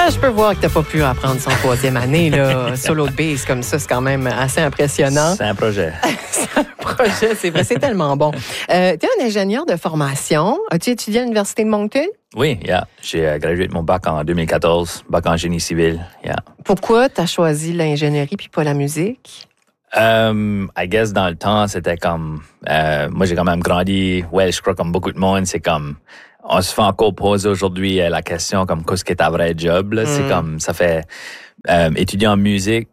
Je peux voir que t'as pas pu apprendre son 3e année, là. Solo de bass comme ça, c'est quand même assez impressionnant. C'est un projet. C'est un projet, c'est vrai, c'est tellement bon. T'es un ingénieur de formation. As-tu étudié à l'Université de Moncton? Oui, j'ai gradué de mon bac en 2014, bac en génie civil. Pourquoi t'as choisi l'ingénierie puis pas la musique? I guess dans le temps, c'était comme... moi, j'ai quand même grandi, je crois comme beaucoup de monde, c'est comme... On se fait encore poser aujourd'hui la question comme qu'est-ce qui est ta vraie job, là. C'est comme, ça fait... étudier en musique,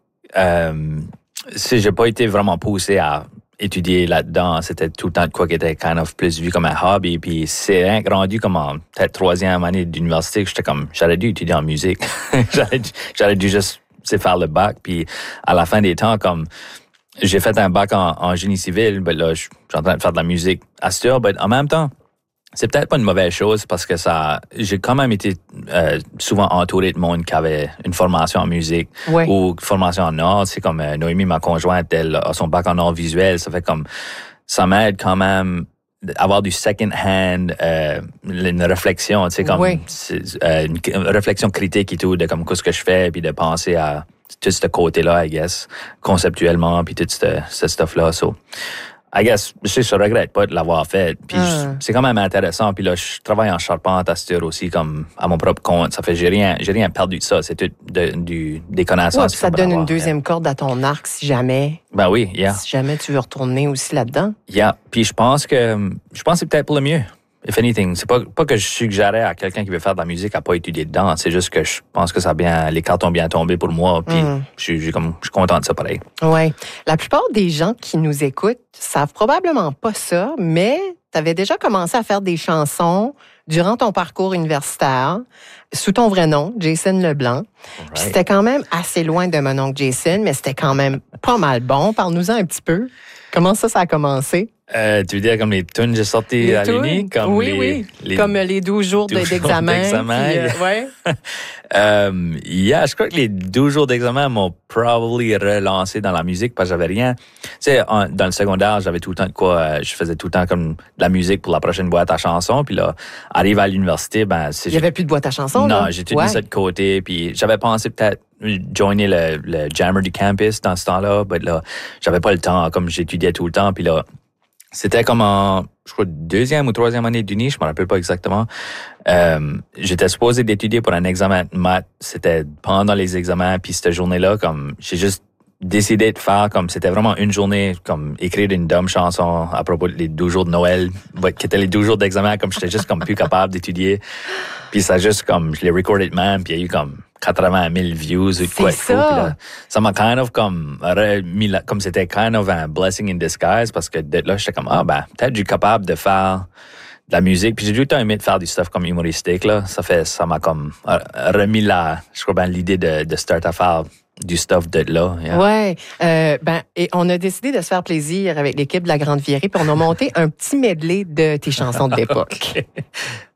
j'ai pas été vraiment poussé à étudier là-dedans. C'était tout le temps de quoi qui était kind of plus vu comme un hobby. Puis c'est rendu comme en peut-être 3e année d'université que j'étais comme, j'aurais dû étudier en musique. j'aurais dû juste faire le bac. Puis à la fin des temps, comme j'ai fait un bac en génie civil, ben là, je suis en train de faire de la musique à cette heure. En même temps, c'est peut-être pas une mauvaise chose parce que j'ai quand même été souvent entouré de monde qui avait une formation en musique ou une formation en art. C'est comme Noémie, ma conjointe, elle a son bac en art visuel. Ça fait comme, ça m'aide quand même avoir du second hand, une réflexion, tu sais, comme une réflexion critique et tout de comme qu'est-ce que je fais puis de penser à tout ce côté-là, I guess, conceptuellement puis tout ce stuff-là. So, I guess, je regrette pas de l'avoir fait. Puis c'est quand même intéressant. Puis là, je travaille en charpente à cette heure aussi, comme à mon propre compte. Ça fait, j'ai rien perdu de ça. C'est tout des connaissances. Ouais, puis ça te donne une deuxième corde à ton arc si jamais. Ben oui, Si jamais tu veux retourner aussi là-dedans. Puis je pense que c'est peut-être pour le mieux. If anything, c'est pas que je suggérais à quelqu'un qui veut faire de la musique à pas étudier dedans. C'est juste que je pense que les cartes ont bien tombé pour moi. Puis je suis content de ça pareil. Ouais. La plupart des gens qui nous écoutent savent probablement pas ça, mais tu avais déjà commencé à faire des chansons durant ton parcours universitaire sous ton vrai nom, Jason Leblanc. Puis c'était quand même assez loin de mon oncle Jason, mais c'était quand même pas mal bon. Parle-nous-en un petit peu. Comment ça a commencé? Tu veux dire comme les tunes que j'ai sorties à l'Uni? Oui. Comme les 12 jours d'examen. Je crois que les 12 jours d'examen m'ont probably relancé dans la musique parce que j'avais rien. Tu sais, dans le secondaire, j'avais tout le temps je faisais tout le temps comme de la musique pour la prochaine boîte à chansons. Puis là, arrivé à l'université, il y avait plus de boîte à chansons, non, j'ai tout mis ça de côté. Puis j'avais pensé peut-être joiner le jammer du campus dans ce temps-là. Mais là, j'avais pas le temps, comme j'étudiais tout le temps. Puis là, c'était comme je crois, 2e ou 3e année d'Uni, je me rappelle pas exactement. J'étais supposé d'étudier pour un examen de maths. C'était pendant les examens, puis cette journée-là, comme, j'ai juste décidé de faire comme, c'était vraiment une journée, comme, écrire une dumb chanson à propos des 12 jours de Noël, qui étaient les 12 jours d'examen, comme, j'étais juste comme plus capable d'étudier. Puis ça juste comme, je l'ai recordé de même, puis il y a eu comme 80 000 views ou quoi de fou. Ça m'a kind of comme remis comme c'était kind of un blessing in disguise parce que d'être là, j'étais comme, peut-être je suis capable de faire de la musique. Puis j'ai tout le temps aimé de faire du stuff comme humoristique, là. Ça m'a comme remis je crois bien l'idée de start à faire du stuff de là. Ouais. Et on a décidé de se faire plaisir avec l'équipe de la Grande Vierie, puis on a monté un petit medley de tes chansons de l'époque. Okay.